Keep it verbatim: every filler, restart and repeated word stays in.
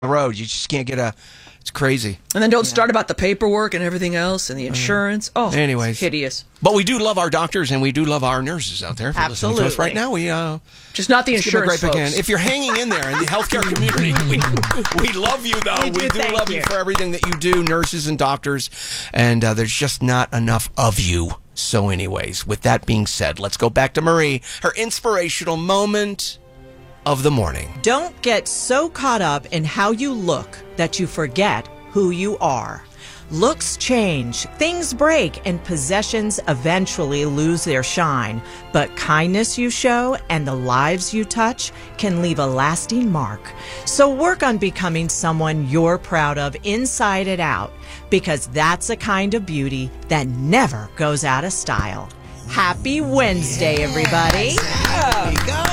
the road. You just can't get a. It's crazy. And then don't start about the paperwork and everything else and the insurance. Oh, anyways, it's hideous. But we do love our doctors and we do love our nurses out there. If you're listening to us Absolutely. right now, we uh, Just not the let's give a insurance great big folks. hand. If you're hanging in there in the healthcare community, we, we love you though. We do, thank love you. you. for everything that you do, nurses and doctors. And uh, there's just not enough of you. So, anyways, with that being said, let's go back to Marie. Her inspirational moment of the morning. Don't get so caught up in how you look that you forget who you are. Looks change, things break, and possessions eventually lose their shine. But kindness you show and the lives you touch can leave a lasting mark. So work on becoming someone you're proud of inside and out, because that's a kind of beauty that never goes out of style. Happy Wednesday, everybody. There you go.